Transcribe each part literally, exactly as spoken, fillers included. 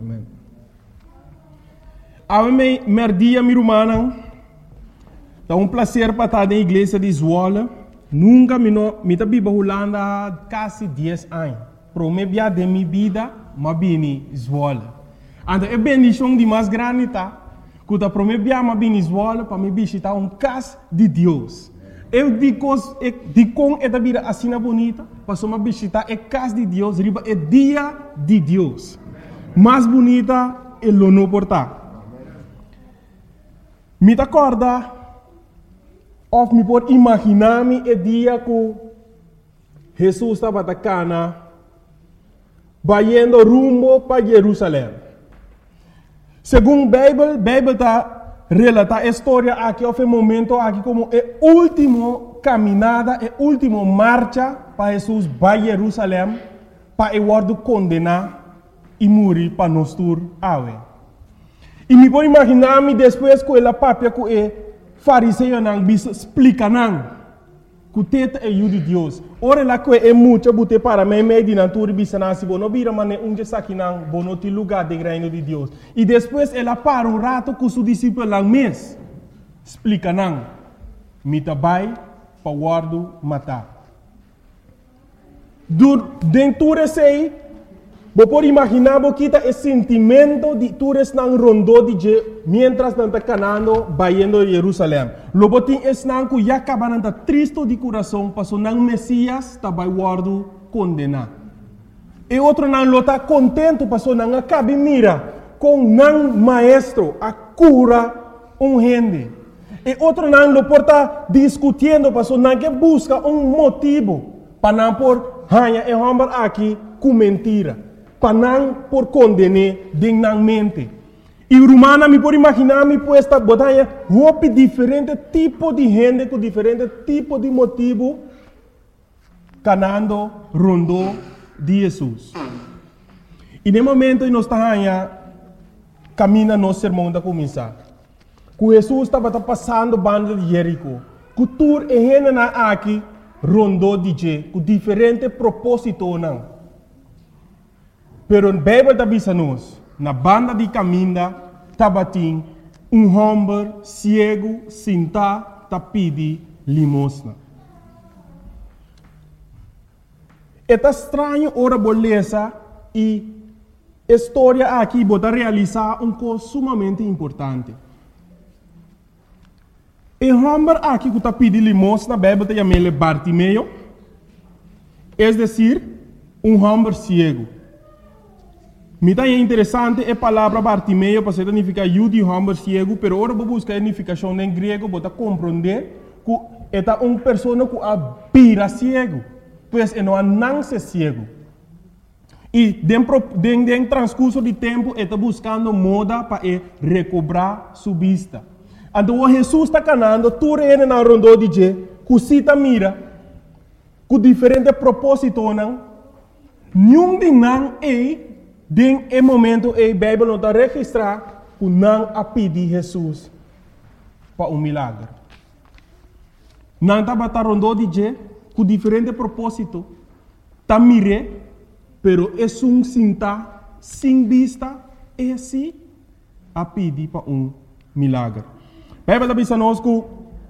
Amém. A mim, merdia, minha irmã, é um prazer para estar na igreja de Zwolle. Nunca me me tá biba Holanda quase dez anos. Pro me bia de minha vida, ma bini Zwolle. Então é bendição de mais grande tá. Quando pro me bia ma bini Zwolle para me visitar um casa de Deus. Eu digo, digo é da vida assim bonita, para me visitar é casa de Deus, riba é dia de Deus. Mais bonita é o não portar. Me acorda, ou me pode imaginar-me o dia que Jesus estava na Cana, indo rumo para Jerusalém. Segundo a Bíblia, a Bíblia está relata a história aqui, houve um momento aqui como a última caminhada, a última marcha para Jesus para Jerusalém, para o word condenar e morrer para nós todos. E me pode imaginar-me depois que ela papia que o fariseu não explica não que o teto é o de Deus. Ora lá que é muito bote para mim meio de natura bisa nasi bono bira mane unje saki não bono ti lugar de reino de Deus. E depois ela para um rato com seu discípulo lá mês explica não me tabai para guardo matar. Dentro desse Você pode imaginar que esse sentimento de todos não rondou de mientras não está canando indo a Jerusalém. Logo tem esse não que já acaba não triste de coração, passou não Messias está vai guardo condenar. E outro não está contente, passou não acaba mira com não maestro a cura um gente. E outro não lo porta discutindo, passou não que busca um motivo para não por hanha e homem aqui com mentira. Para não por condenar dignamente. E o romano me pode imaginar me puesta botanha roupa diferente tipo de gente com diferente tipo de motivo canando rondo de Jesus. E no momento que nós estamos caminhando nosso sermão da começar. Que Jesus estava passando banda de Jerico. Que tur e gente na aqui rondo de je com diferente propósito não. Pero a Bíblia está dizendo na banda de caminho, tabatim, um homem cego, sentado, tá pedi limosna. É estranho ora beleza e a história aqui bota realizar um coisa sumamente importante. O homem aqui que tá pedi limosna, a Bíblia está chamando Bartimeu, é decir, um homem cego. Me dá interessante a palavra Bartimeu para significar eu de homem cego, pero agora vou buscar a significação em grego para compreender que é uma pessoa que é cego, pois é não nasce cego. E dentro do transcurso de tempo está buscando moda para recobrar sua vista. Então Jesus está canando, tudo é na ronda de je, que cita mira, com diferentes propósitos não, nenhum de não é Den é momento a Bíblia não está registrar que não a pedir Jesus para um milagre. Não está batendo de je com diferente propósito. Está mire, pero é um sinta sem vista é assim a pedir para um milagre. A Bíblia está dizendo que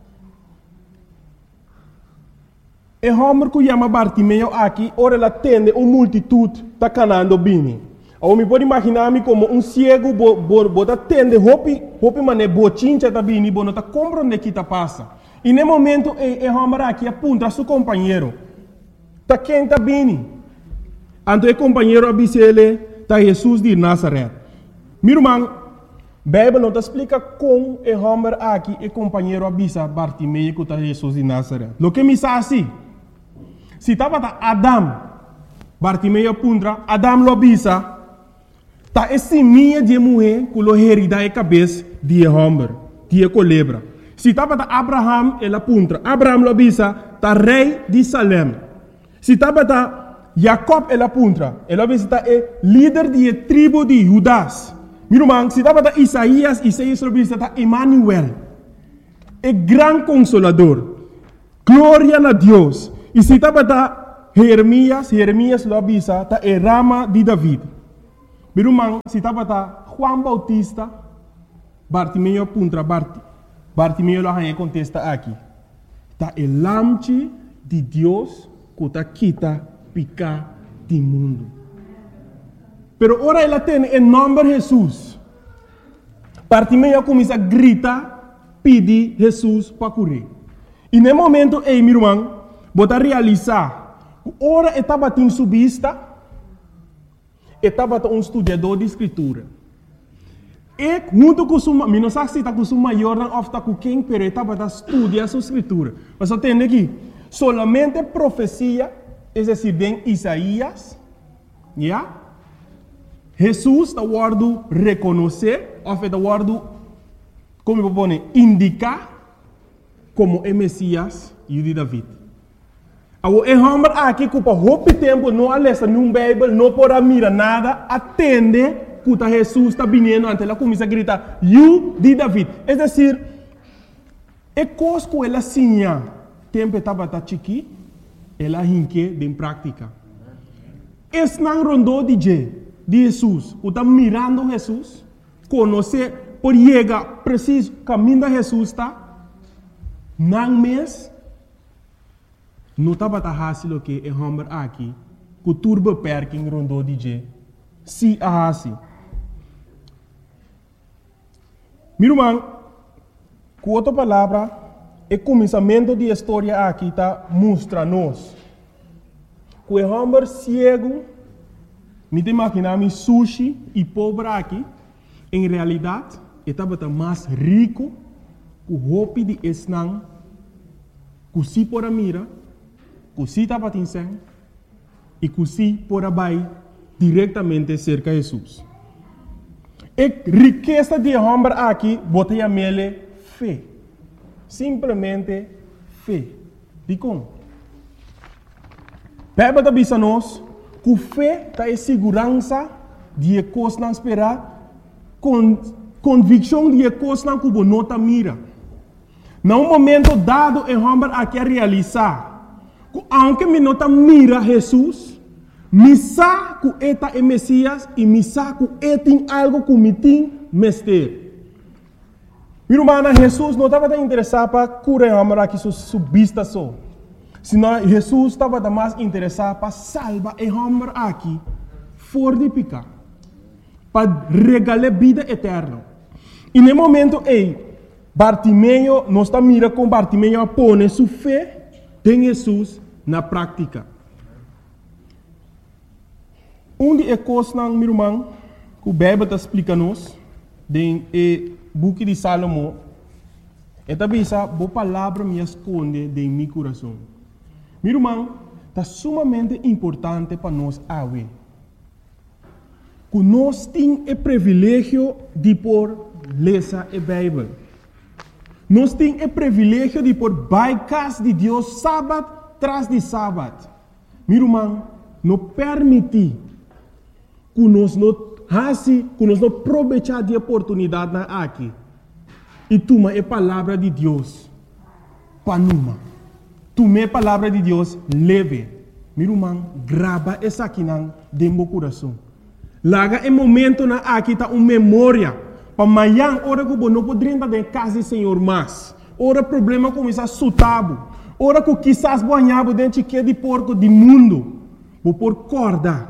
o homem que chama Bartimeu aqui, ora ela atende uma multitude está canando bem. Ou me pode imaginar-me como um cego bota tende hopi hopi mané bochincha tá bem, bom tá compreende que tá passa. E no momento é é homem aqui aponta seu companheiro. Tá quem tá bem. Então o companheiro abisele tá Jesus de Nazaré. Meu irmão, Bíblia não te explica como é homem aqui e companheiro abisa Bartimeu que tá Jesus de Nazaré. Lo que me sa assim. Se tava tá Adam, Bartimeu aponta, Adam lo abisa. Tá esse minha de mulher que lo herida a cabeça de homem, de culebra. Se tava da Abraham, ela apunta. Abraham lo avisa, tá rei de Salem. Se tava da Jacob, ela apunta. Ela avisa, tá é líder de tribo de Judas. Meu irmão, se tava da Isaías, Isaías lo avisa, tá Emmanuel. É grande consolador. Glória a Deus. E se tava da Jeremias, Jeremias lo avisa, tá é Rama de David. Birumang, se estava tá Juan Bautista, Bartimeu puntra Bart, Bartimeu lá a contesta aqui. Tá o lamche de Deus que tá quita pica do mundo. Pero ora ela tem em nome de Jesus. Bartimeu começa a gritar, pedir Jesus para curar. E no momento, ei, meu irmão, bota realizar, ora estava em subista, estava um estudador de escritura. E junto com o meu, não sei se está com o maior ou está com quem, mas estava a estudar a escritura. Mas eu tenho aqui, solamente profecia, é decir, em Isaías, já? Jesus está guardando reconhecer, ou está guardando, como eu vou dizer, indicar como é Messias e o de David. O homem aqui que por muito tempo não alessa num Bíblia, não pode mirar nada, atende que Jesus está vindo, ante ela começa a gritar, "You de David". É decir, é coisa que ela sinha, tempo estava tá chiqui, ela hinque em prática. Esse não rondou de de Jesus, o está mirando Jesus, conhecer, por chegar preciso caminho de Jesus está, não mês, não estava fácil que é homem aqui, que o turbo perking rondou de G. Se a assim. Meu irmão, com outra palavra, o começamento da história aqui está mostra-nos que o homem cego, me imaginar sushi e pobre aqui, em realidade, estava mais rico que o roupa de esnang, que se por a mira, que se estava tinseng, e que se por a bai diretamente cerca de Jesus. A riqueza de homem aqui, botei a mele fé. Simplesmente fé. De como? Bíblia da bisa nós, que fé está em segurança de coisas não esperar, com convicção de coisas não que não está mira. Num momento dado, o homem aqui a realizar, que aunque me não mira Jesus, me sabe que é o Messias e me sabe que é tem algo que me tem mestre. Meu irmão, Jesus não estava interessado para curar o homem aqui sua vista só. Senão Jesus estava mais interessado para salvar o homem aqui fora de pecar, para regalar vida eterna. E no momento, ei, Bartimeu, não está mira com Bartimeu a pôr sua fé em Jesus na prática. Um de coisas, meu irmão, que o Bíblia está explicando-nos, no book de Salomão, é também essa boa palavra me esconde em meu coração. Meu irmão, está sumamente importante para nós hoje. Que nós temos o privilégio de por ler a Bíblia. Nós temos o privilégio de por baicas de Deus sábado tras de sábado. Meu irmão, não permite que nós não façamos, que nós não aproveitar de oportunidade aqui. E toma a palavra de Deus para nós. Toma a palavra de Deus leve. Meu irmão, grava essa aqui dentro do coração. Laga em momento na aqui está uma memória. Para amanhã, hora que não poderia estar em casa do Senhor mais. Hora problema começa a sutabo. Hora que quizás banhava dentro de porco do mundo. Vou por corda.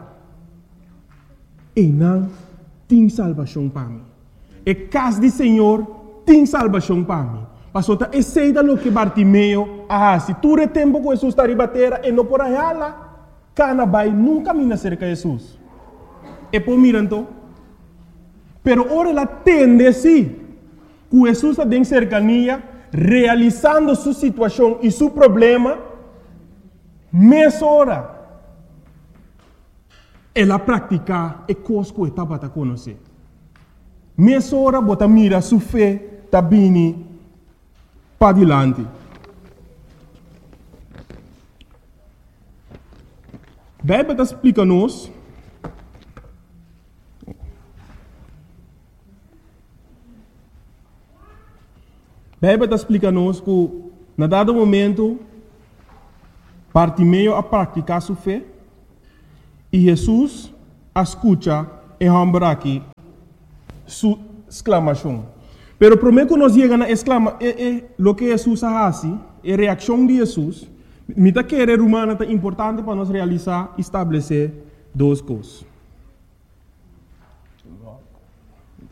E não tem salvação para mim. E casa do Senhor tem salvação para mim. Pastor, é cedo lo que Bartimeu, ah, se tu é tempo que Jesus está ribatera e não por aí lá, cana vai nunca me cerca de Jesus. E por miranto, pero ora ela tende sim, que Jesus está em cercania, realizando sua situação e seu problema, meia hora. Ela pratica e coisa que estava a conhecer. Meia hora, bota mira sua fé, está vindo para adiante. A Bíblia explica-nos a Bíblia explica-nos que, na dado momento, Bartimeu a praticar sua fé e Jesus escuta e hambre aqui, su exclamação. Pero primeiro que nós chegamos na exclama, é, é, lo que Jesus hace, é a reação de Jesus, me tá querer humana é importante para nós realizar, estabelecer duas coisas.